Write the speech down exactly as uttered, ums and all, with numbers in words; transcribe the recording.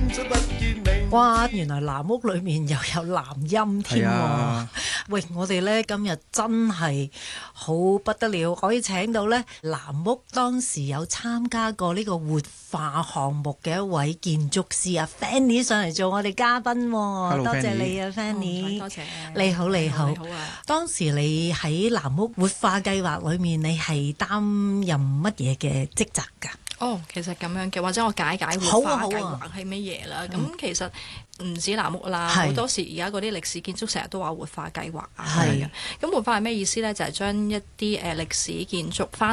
哇！原來藍屋裏面又有男音添喎。 啊、 喂，我哋呢今日真係好不得了，可以請到呢藍屋當時有參加過呢個活化項目嘅一位建築師啊 Fanny 上嚟做我哋嘉賓喎。 Hello, 多謝 Fanny 你啊 Fanny， 多謝。 你好你好。 你好啊。 當時你喺藍屋活化計劃裏面，你係擔任乜嘢嘅職責㗎？ 哦，其實咁樣嘅，或者我解解活化計劃係乜嘢啦。咁、啊啊、其實唔止藍屋啦，好多時而家嗰啲歷史建築成日都話活化計劃啊。係嘅。咁活化係咩意思咧？就係、是、將一啲誒歷史建築翻